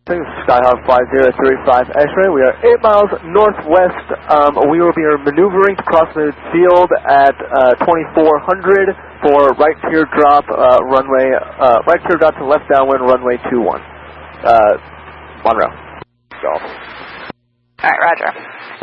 Skyhawk 5035 X-ray. We are 8 miles northwest. We will be maneuvering to cross midfield at 2400 for right teardrop runway, right teardrop to left downwind runway 21. Monroe. Golf. Alright, roger.